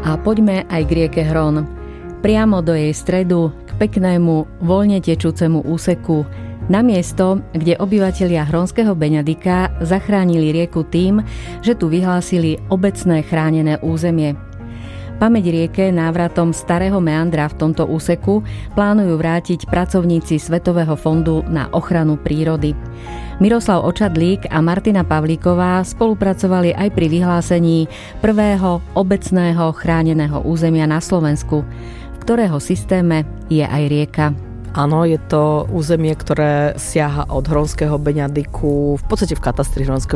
A poďme aj k rieke Hron. Priamo do jej stredu, k peknému, voľne tečúcemu úseku, na miesto, kde obyvatelia Hronského Beňadika zachránili rieku tým, že tu vyhlásili obecné chránené územie. Pamäť rieke návratom starého meandra v tomto úseku plánujú vrátiť pracovníci Svetového fondu na ochranu prírody. Miroslav Očadlík a Martina Pavlíková spolupracovali aj pri vyhlásení prvého obecného chráneného územia na Slovensku, v ktorého systéme je aj rieka. Áno, je to územie, ktoré siaha od Hronského Beňadiku, v podstate v katastri Hronského